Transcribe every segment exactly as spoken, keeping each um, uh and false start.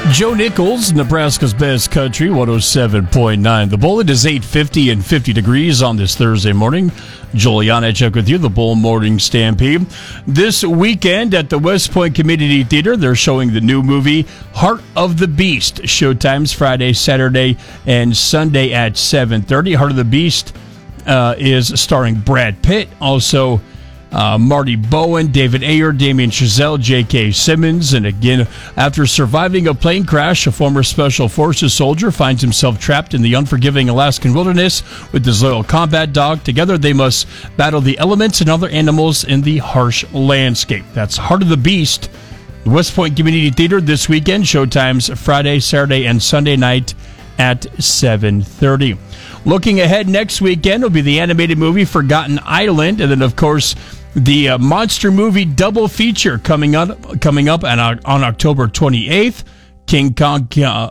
Joe Nichols, Nebraska's Best Country, one oh seven point nine. The Bull, it is eight fifty and fifty degrees on this Thursday morning. Joel Janacek with you, the Bull Morning Stampede. This weekend at the West Point Community Theater, they're showing the new movie, Heart of the Beast. Showtimes Friday, Saturday, and Sunday at seven thirty. Heart of the Beast uh, is starring Brad Pitt, also Uh, Marty Bowen, David Ayer, Damien Chazelle, J K. Simmons. And again, after surviving a plane crash, a former Special Forces soldier finds himself trapped in the unforgiving Alaskan wilderness with his loyal combat dog. Together, they must battle the elements and other animals in the harsh landscape. That's Heart of the Beast. The West Point Community Theater this weekend. Showtimes Friday, Saturday, and Sunday night at seven thirty. Looking ahead next weekend will be the animated movie Forgotten Island, and then, of course, the uh, monster movie double feature coming up coming up on, on October twenty-eighth. King Kong, uh,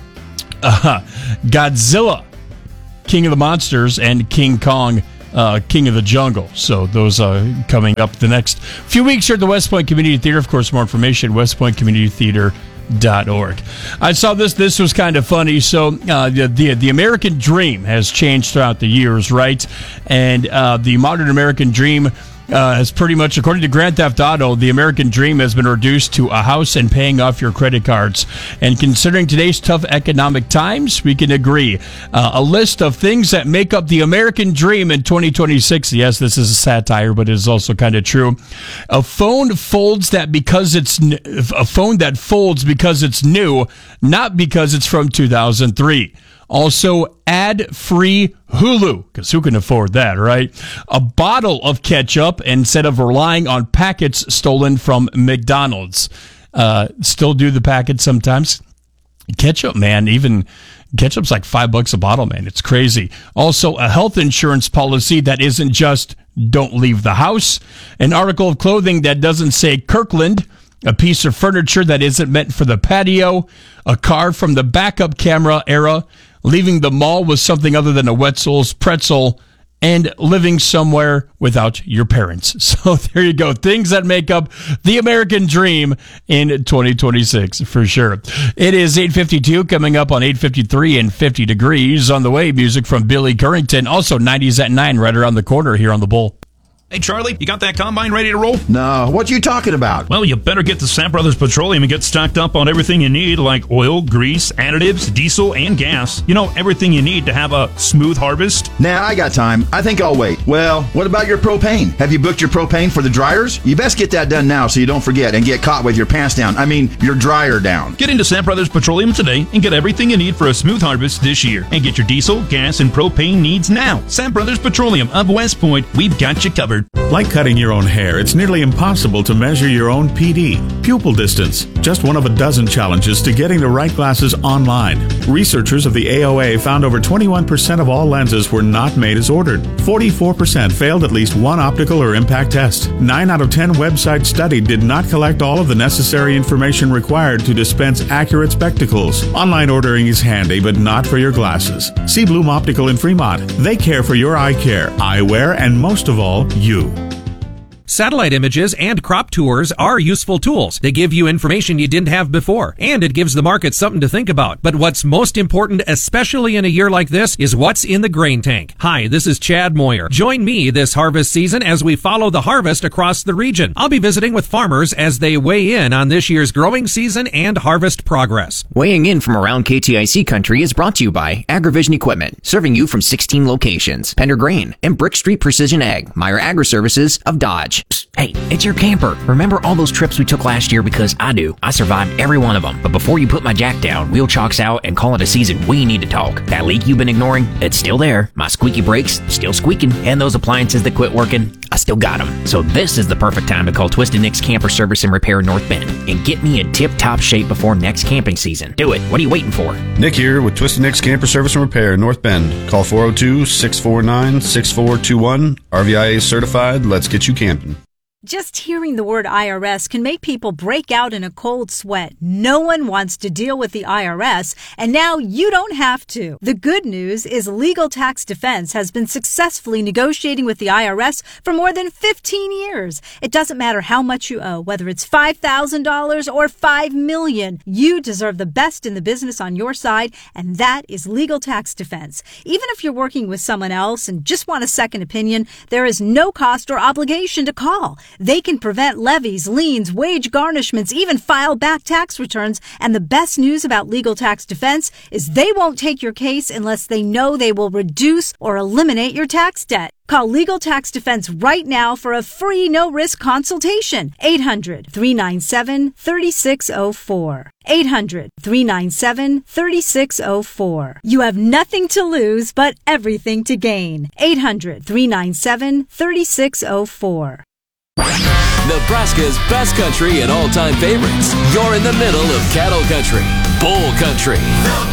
uh, Godzilla, King of the Monsters, and King Kong, uh, King of the Jungle. So those are uh, coming up the next few weeks here at the West Point Community Theater. Of course, more information, west point community theater dot org. I saw this. This was kind of funny. So uh, the, the the American dream has changed throughout the years, right? And uh, the modern American dream uh, has pretty much, according to Grand Theft Auto, the American dream has been reduced to a house and paying off your credit cards. And considering today's tough economic times, we can agree. Uh, a list of things that make up the American dream in twenty twenty-six. Yes, this is a satire, but it is also kind of true. A phone folds that because it's n- a phone that folds because it's new, not because it's from two thousand three. Also, ad-free Hulu, because who can afford that, right? A bottle of ketchup instead of relying on packets stolen from McDonald's. Uh, still do the packets sometimes. Ketchup, man, even ketchup's like five bucks a bottle, man. It's crazy. Also, a health insurance policy that isn't just don't leave the house. An article of clothing that doesn't say Kirkland. A piece of furniture that isn't meant for the patio. A card from the backup camera era. Leaving the mall with something other than a Wetzel's pretzel, and living somewhere without your parents. So there you go. Things that make up the American dream in twenty twenty-six, for sure. It is eight fifty-two, coming up on eight fifty-three and fifty degrees. On the way, music from Billy Currington. Also, nineties at nine right around the corner here on The Bull. Hey, Charlie, you got that combine ready to roll? No, what you talking about? Well, you better get to Sam Brothers Petroleum and get stocked up on everything you need, like oil, grease, additives, diesel, and gas. You know, everything you need to have a smooth harvest. Nah, I got time. I think I'll wait. Well, what about your propane? Have you booked your propane for the dryers? You best get that done now so you don't forget and get caught with your pants down. I mean, your dryer down. Get into Sam Brothers Petroleum today and get everything you need for a smooth harvest this year. And get your diesel, gas, and propane needs now. Sam Brothers Petroleum of West Point, we've got you covered. Like cutting your own hair, it's nearly impossible to measure your own P D, pupil distance, just one of a dozen challenges to getting the right glasses online. Researchers of the A O A found over twenty-one percent of all lenses were not made as ordered. forty-four percent failed at least one optical or impact test. nine out of ten websites studied did not collect all of the necessary information required to dispense accurate spectacles. Online ordering is handy, but not for your glasses. See Bloom Optical in Fremont. They care for your eye care, eyewear, and most of all, you. Satellite images and crop tours are useful tools. They give you information you didn't have before, and it gives the market something to think about. But what's most important, especially in a year like this, is what's in the grain tank. Hi, this is Chad Moyer. Join me this harvest season as we follow the harvest across the region. I'll be visiting with farmers as they weigh in on this year's growing season and harvest progress. Weighing in from around K T I C country is brought to you by AgriVision Equipment, serving you from sixteen locations. Pender Grain and Brick Street Precision Ag, Meyer Agri-Services of Dodge. Psst, hey, it's your camper. Remember all those trips we took last year? Because I do. I survived every one of them. But before you put my jack down, wheel chocks out, and call it a season, we need to talk. That leak you've been ignoring, it's still there. My squeaky brakes, still squeaking. And those appliances that quit working, I still got them. So this is the perfect time to call Twisted Nick's Camper Service and Repair North Bend and get me in tip-top shape before next camping season. Do it. What are you waiting for? Nick here with Twisted Nick's Camper Service and Repair North Bend. Call four oh two, six four nine, six four two one. R V I A certified. Let's get you camping. Just hearing the word I R S can make people break out in a cold sweat. No one wants to deal with the I R S, and now you don't have to. The good news is Legal Tax Defense has been successfully negotiating with the I R S for more than fifteen years. It doesn't matter how much you owe, whether it's five thousand dollars or five million dollars. You deserve the best in the business on your side, and that is Legal Tax Defense. Even if you're working with someone else and just want a second opinion, there is no cost or obligation to call. They can prevent levies, liens, wage garnishments, even file back tax returns. And the best news about Legal Tax Defense is they won't take your case unless they know they will reduce or eliminate your tax debt. Call Legal Tax Defense right now for a free no-risk consultation. eight hundred, three nine seven, three six zero four. eight hundred, three nine seven, three six zero four. You have nothing to lose but everything to gain. eight hundred, three nine seven, three six zero four. Nebraska's best country and all-time favorites. You're in the middle of cattle country, bull country.